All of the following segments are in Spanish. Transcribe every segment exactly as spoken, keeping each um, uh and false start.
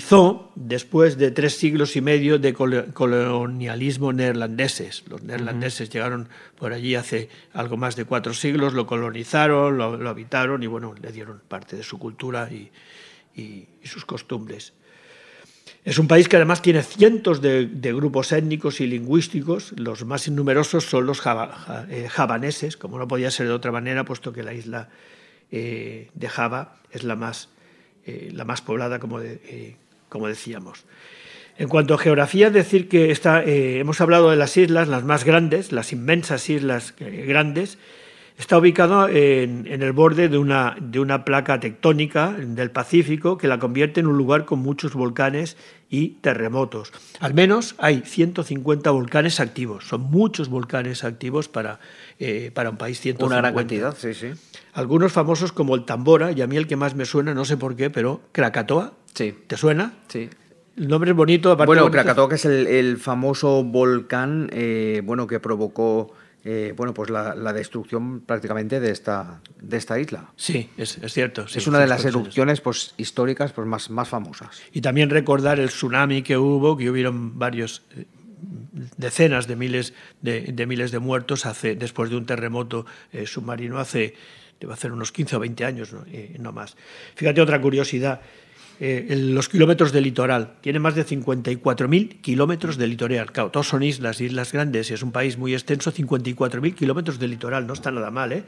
finalizó después de tres siglos y medio de colonialismo neerlandeses. Los neerlandeses uh-huh. llegaron por allí hace algo más de cuatro siglos, lo colonizaron, lo, lo habitaron y bueno, le dieron parte de su cultura y, y, y sus costumbres. Es un país que además tiene cientos de, de grupos étnicos y lingüísticos. Los más numerosos son los java, eh, javaneses, como no podía ser de otra manera, puesto que la isla eh, de Java es la más, eh, la más poblada, como, de, eh, como decíamos. En cuanto a geografía, decir que está, eh, hemos hablado de las islas, las más grandes, las inmensas islas eh, grandes. Está ubicado en, en el borde de una, de una placa tectónica del Pacífico que la convierte en un lugar con muchos volcanes y terremotos. Al menos hay ciento cincuenta volcanes activos. Son muchos volcanes activos para, eh, para un país ciento cincuenta. Una gran cantidad, sí, sí. Algunos famosos como el Tambora, y a mí el que más me suena, no sé por qué, pero Krakatoa. Sí. ¿Te suena? Sí. El nombre es bonito. Aparte bueno, bonito. Krakatoa, que es el, el famoso volcán eh, bueno, que provocó... Eh, bueno, pues la, la destrucción prácticamente de esta, de esta isla. Sí, es, es cierto. Sí, es una de las erupciones pues, históricas pues, más, más famosas. Y también recordar el tsunami que hubo, que hubieron varios, eh, decenas de miles de, de miles de muertos hace, después de un terremoto eh, submarino hace, debe hacer unos quince o veinte años, no, eh, no más. Fíjate otra curiosidad. Eh, los kilómetros de litoral. Tiene más de cincuenta y cuatro mil kilómetros de litoral. Claro, todos son islas, islas grandes, y es un país muy extenso, cincuenta y cuatro mil kilómetros de litoral, no está nada mal, ¿eh?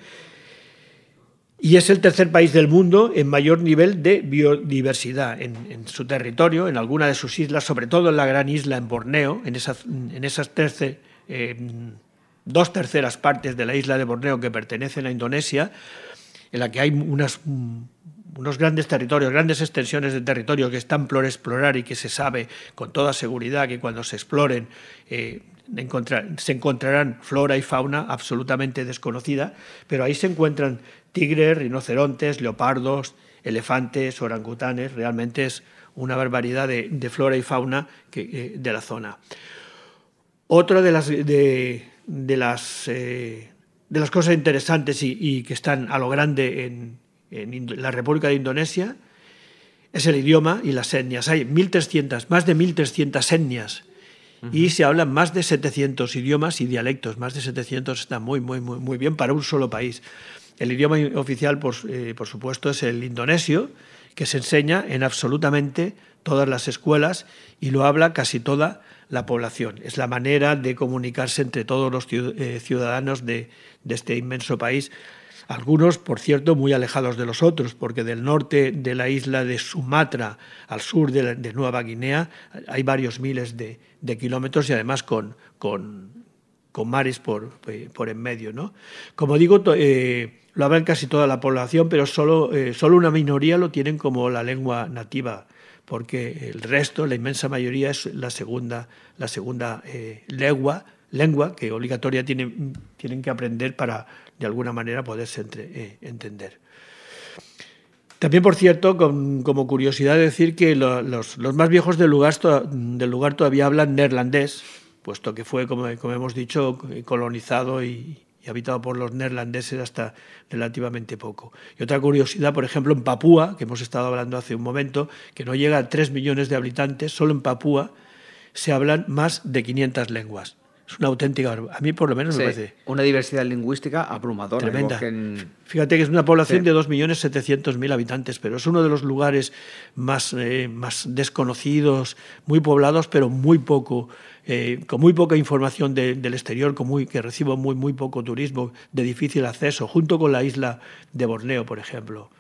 Y es el tercer país del mundo en mayor nivel de biodiversidad en, en su territorio, en alguna de sus islas, sobre todo en la gran isla en Borneo, en esas, en esas terce, eh, dos terceras partes de la isla de Borneo que pertenecen a Indonesia, en la que hay unas... unos grandes territorios, grandes extensiones de territorio que están por explorar y que se sabe con toda seguridad que cuando se exploren eh, encontrar, se encontrarán flora y fauna absolutamente desconocida, pero ahí se encuentran tigres, rinocerontes, leopardos, elefantes, orangutanes. Realmente es una barbaridad de, de flora y fauna que, eh, de la zona. Otra de las, de, de las, eh, de las cosas interesantes y, y que están a lo grande en en la República de Indonesia es el idioma y las etnias. Hay mil trescientas, más de mil trescientas etnias uh-huh. y se hablan más de setecientos idiomas y dialectos. Más de setecientos está muy, muy, muy, muy bien para un solo país. El idioma oficial, por, eh, por supuesto, es el indonesio, que se enseña en absolutamente todas las escuelas y lo habla casi toda la población. Es la manera de comunicarse entre todos los ciudadanos de, de este inmenso país. Algunos, por cierto, muy alejados de los otros, porque del norte de la isla de Sumatra al sur de, la, de Nueva Guinea hay varios miles de, de kilómetros y además con, con, con mares por, por en medio, ¿no? Como digo, eh, lo hablan casi toda la población, pero solo, eh, solo una minoría lo tienen como la lengua nativa, porque el resto, la inmensa mayoría, es la segunda, la segunda eh, lengua, lengua que obligatoria tienen, tienen que aprender para, de alguna manera, poderse entre, eh, entender. También, por cierto, con, como curiosidad, decir que lo, los, los más viejos del lugar, del lugar todavía hablan neerlandés, puesto que fue, como, como hemos dicho, colonizado y, y habitado por los neerlandeses hasta relativamente poco. Y otra curiosidad, por ejemplo, en Papúa, que hemos estado hablando hace un momento, que no llega a tres millones de habitantes, solo en Papúa se hablan más de quinientas lenguas. Es una auténtica... A mí, por lo menos, sí, me parece... una diversidad lingüística abrumadora. Tremenda. Que en... Fíjate que es una población sí. de dos millones setecientos mil habitantes, pero es uno de los lugares más, eh, más desconocidos, muy poblados, pero muy poco... Eh, con muy poca información de, del exterior, con muy, que recibo muy, muy poco turismo, de difícil acceso, junto con la isla de Borneo, por ejemplo.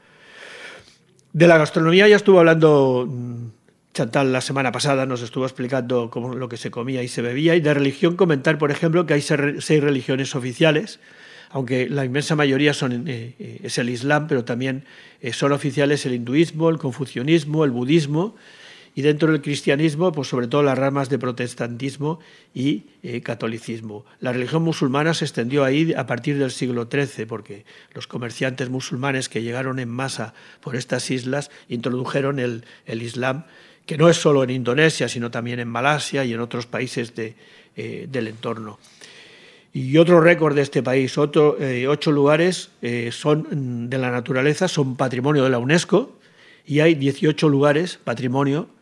De la gastronomía ya estuvo hablando Chantal la semana pasada, nos estuvo explicando cómo, lo que se comía y se bebía, y de religión comentar, por ejemplo, que hay seis religiones oficiales, aunque la inmensa mayoría son, eh, es el Islam, pero también eh, son oficiales el hinduismo, el confucianismo, el budismo, y dentro del cristianismo, pues sobre todo las ramas de protestantismo y eh, catolicismo. La religión musulmana se extendió ahí a partir del siglo trece, porque los comerciantes musulmanes que llegaron en masa por estas islas introdujeron el, el Islam, que no es solo en Indonesia, sino también en Malasia y en otros países de, eh, del entorno. Y otro récord de este país, otro, eh, ocho lugares eh, son de la naturaleza, son patrimonio de la UNESCO, y hay dieciocho lugares, patrimonio,